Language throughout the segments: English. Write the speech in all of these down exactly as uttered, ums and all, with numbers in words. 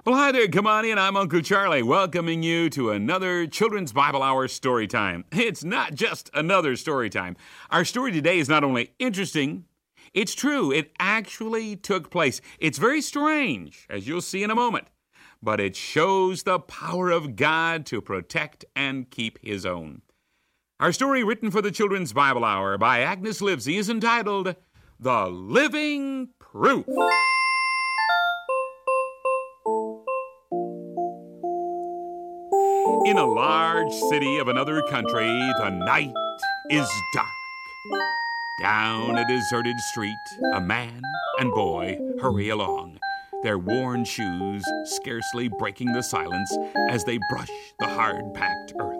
Well, hi there, come on in. I'm Uncle Charlie, welcoming you to another Children's Bible Hour story time. It's not just another story time. Our story today is not only interesting, it's true. It actually took place. It's very strange, as you'll see in a moment, but it shows the power of God to protect and keep His own. Our story, written for the Children's Bible Hour by Agnes Livesey, is entitled The Living Proof. In a large city of another country, the night is dark. Down a deserted street, a man and boy hurry along, their worn shoes scarcely breaking the silence as they brush the hard-packed earth.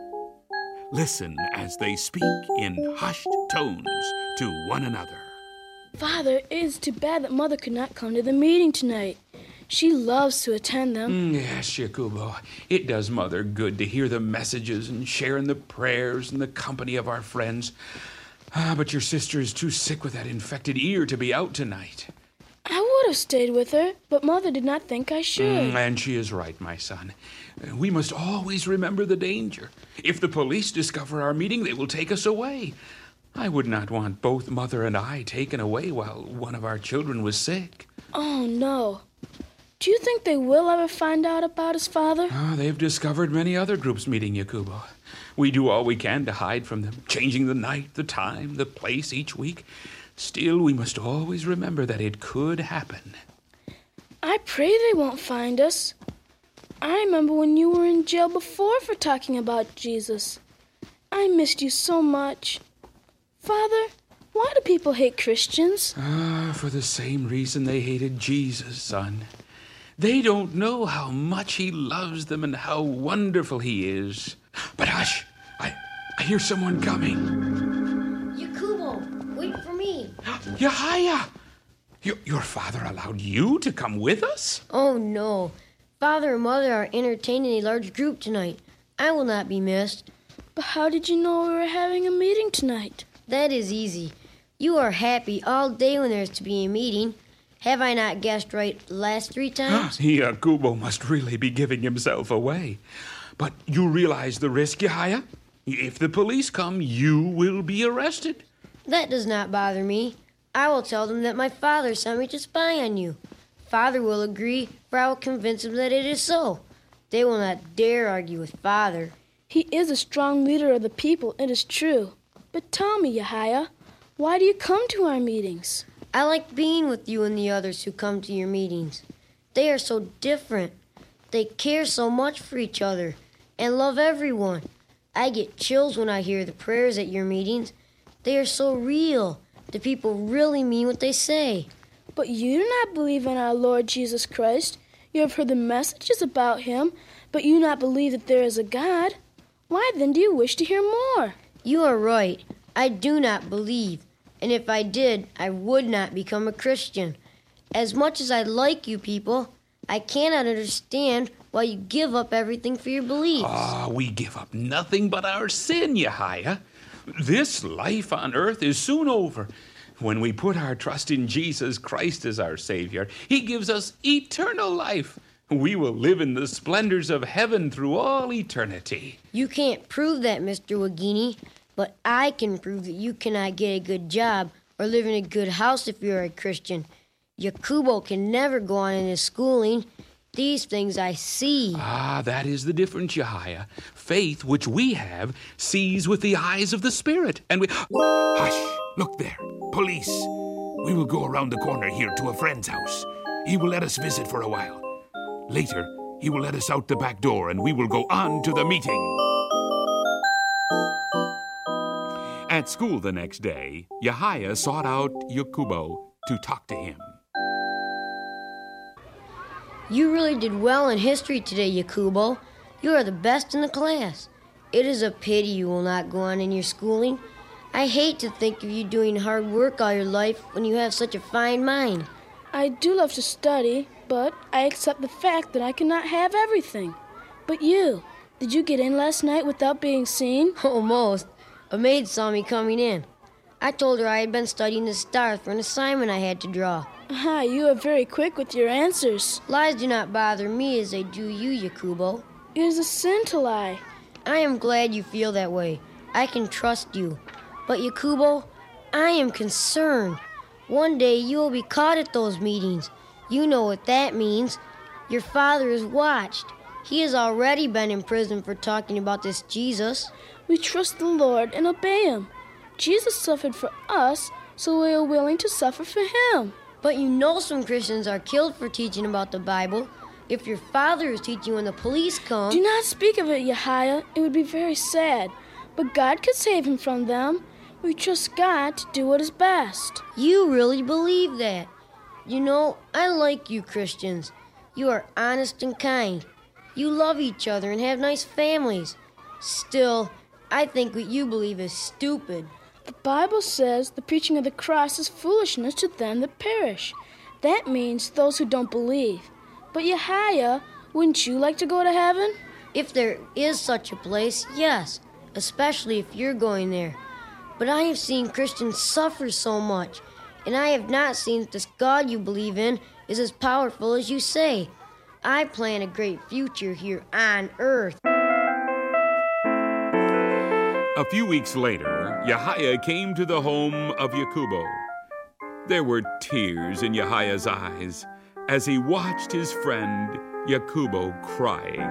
Listen as they speak in hushed tones to one another. Father, it is too bad that Mother could not come to the meeting tonight. She loves to attend them. Mm, yes, Yakubo. It does Mother good to hear the messages and share in the prayers and the company of our friends. Ah, but your sister is too sick with that infected ear to be out tonight. I would have stayed with her, but Mother did not think I should. Mm, and she is right, my son. We must always remember the danger. If the police discover our meeting, they will take us away. I would not want both Mother and I taken away while one of our children was sick. Oh, no. Do you think they will ever find out about us, Father? Oh, they've discovered many other groups meeting, Yakubo. We do all we can to hide from them, changing the night, the time, the place each week. Still, we must always remember that it could happen. I pray they won't find us. I remember when you were in jail before for talking about Jesus. I missed you so much. Father, why do people hate Christians? Ah, for the same reason they hated Jesus, son. They don't know how much He loves them and how wonderful He is. But hush, I, I hear someone coming. Yakubo, wait for me. Yahaya! Your, your father allowed you to come with us? Oh, no. Father and Mother are entertaining a large group tonight. I will not be missed. But how did you know we were having a meeting tonight? That is easy. You are happy all day when there's to be a meeting. Have I not guessed right the last three times? Yakubo must really be giving himself away. But you realize the risk, Yahaya? If the police come, you will be arrested. That does not bother me. I will tell them that my father sent me to spy on you. Father will agree, for I will convince him that it is so. They will not dare argue with Father. He is a strong leader of the people, it is true. But tell me, Yahaya, why do you come to our meetings? I like being with you and the others who come to your meetings. They are so different. They care so much for each other and love everyone. I get chills when I hear the prayers at your meetings. They are so real. The people really mean what they say. But you do not believe in our Lord Jesus Christ. You have heard the messages about Him, but you do not believe that there is a God. Why then do you wish to hear more? You are right. I do not believe. And if I did, I would not become a Christian. As much as I like you people, I cannot understand why you give up everything for your beliefs. Ah, we give up nothing but our sin, Yahaya. This life on earth is soon over. When we put our trust in Jesus Christ as our Savior, He gives us eternal life. We will live in the splendors of heaven through all eternity. You can't prove that, Mister Wagini. But I can prove that you cannot get a good job or live in a good house if you're a Christian. Yakubo can never go on in his schooling. These things I see. Ah, that is the difference, Yahaya. Faith, which we have, sees with the eyes of the Spirit. And we... Hush! Look there. Police. We will go around the corner here to a friend's house. He will let us visit for a while. Later, he will let us out the back door and we will go on to the meeting. At school the next day, Yahaya sought out Yakubo to talk to him. You really did well in history today, Yakubo. You are the best in the class. It is a pity you will not go on in your schooling. I hate to think of you doing hard work all your life when you have such a fine mind. I do love to study, but I accept the fact that I cannot have everything. But you, did you get in last night without being seen? Almost. A maid saw me coming in. I told her I had been studying the stars for an assignment I had to draw. Ah, you are very quick with your answers. Lies do not bother me as they do you, Yakubo. It is a sin to lie. I am glad you feel that way. I can trust you. But Yakubo, I am concerned. One day you will be caught at those meetings. You know what that means. Your father is watched. He has already been in prison for talking about this Jesus. We trust the Lord and obey him. Jesus suffered for us, so we are willing to suffer for him. But you know some Christians are killed for teaching about the Bible. If your father is teaching when the police come... Do not speak of it, Yahya. It would be very sad. But God could save him from them. We trust God to do what is best. You really believe that? You know, I like you Christians. You are honest and kind. You love each other and have nice families. Still, I think what you believe is stupid. The Bible says the preaching of the cross is foolishness to them that perish. That means those who don't believe. But Yahya, wouldn't you like to go to heaven? If there is such a place, yes, especially if you're going there. But I have seen Christians suffer so much, and I have not seen that this God you believe in is as powerful as you say. I plan a great future here on earth. A few weeks later, Yahya came to the home of Yakubo. There were tears in Yahya's eyes as he watched his friend Yakubo crying.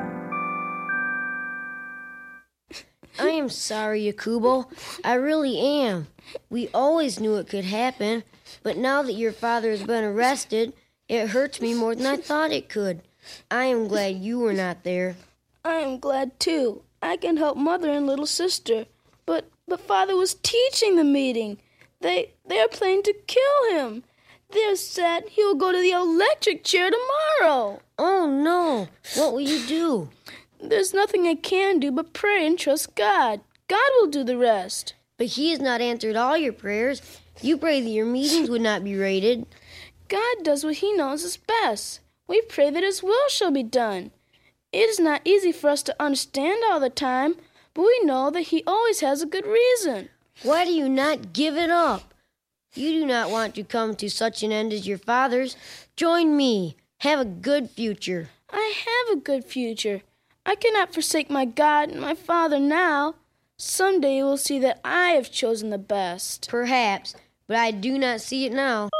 I am sorry, Yakubo. I really am. We always knew it could happen, but now that your father has been arrested, it hurts me more than I thought it could. I am glad you were not there. I am glad, too. I can help Mother and little sister. But but Father was teaching the meeting. They they are planning to kill him. They've said he will go to the electric chair tomorrow. Oh, no. What will you do? There's nothing I can do but pray and trust God. God will do the rest. But he has not answered all your prayers. You pray that your meetings would not be raided. God does what he knows is best. We pray that his will shall be done. It is not easy for us to understand all the time, but we know that he always has a good reason. Why do you not give it up? You do not want to come to such an end as your father's. Join me. Have a good future. I have a good future. I cannot forsake my God and my Father now. Someday you will see that I have chosen the best. Perhaps, but I do not see it now.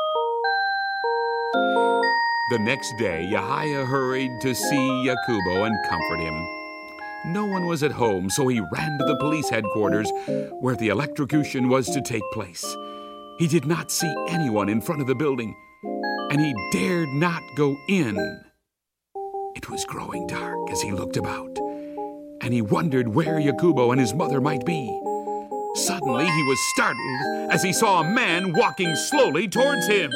The next day, Yahya hurried to see Yakubo and comfort him. No one was at home, so he ran to the police headquarters where the electrocution was to take place. He did not see anyone in front of the building, and he dared not go in. It was growing dark as he looked about, and he wondered where Yakubo and his mother might be. Suddenly, he was startled as he saw a man walking slowly towards him.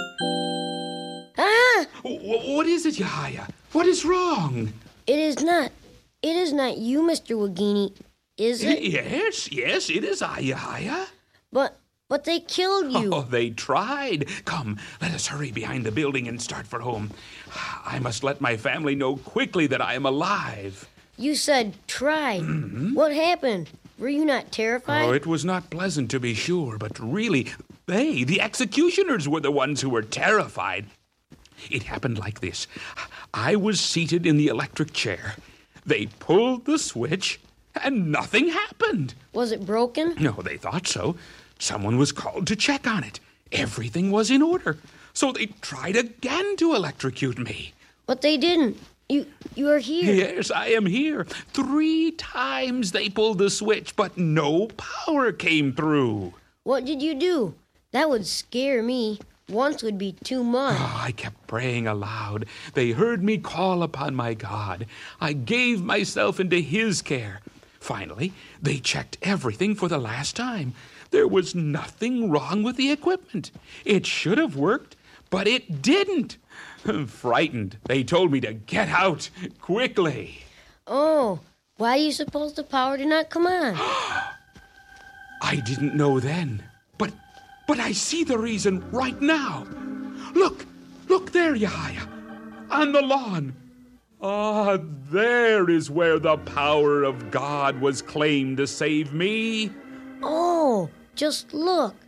Ah! What is it, Yahya? What is wrong? It is not. It is not you, Mister Wagini, is it? Yes, yes, it is I, Yahya. But, but they killed you. Oh, they tried. Come, let us hurry behind the building and start for home. I must let my family know quickly that I am alive. You said tried. Mm-hmm. What happened? Were you not terrified? Oh, it was not pleasant to be sure, but really, they, the executioners, were the ones who were terrified. It happened like this. I was seated in the electric chair. They pulled the switch, and nothing happened. Was it broken? No, they thought so. Someone was called to check on it. Everything was in order. So they tried again to electrocute me. But they didn't. You you are here. Yes, I am here. Three times they pulled the switch, but no power came through. What did you do? That would scare me. Once would be too much. Oh, I kept praying aloud. They heard me call upon my God. I gave myself into his care. Finally, they checked everything for the last time. There was nothing wrong with the equipment. It should have worked, but it didn't. Frightened, they told me to get out quickly. Oh, why do you suppose the power did not come on? I didn't know then, but but I see the reason right now. Look, look there, Yahya, on the lawn. Ah, there is where the power of God was claimed to save me. Oh, just look.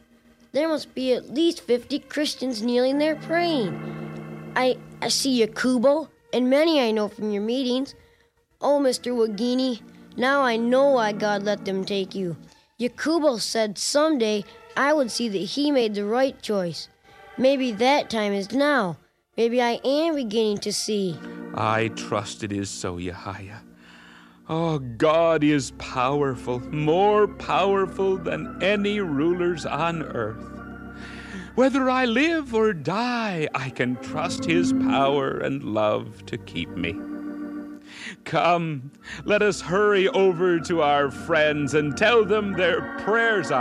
There must be at least fifty Christians kneeling there praying. I, I see Yakubo and many I know from your meetings. Oh, Mister Wagini, now I know why God let them take you. Yakubo said someday I would see that he made the right choice. Maybe that time is now. Maybe I am beginning to see. I trust it is so, Yahya. Oh, God is powerful, more powerful than any rulers on earth. Whether I live or die, I can trust his power and love to keep me. Come, let us hurry over to our friends and tell them their prayers are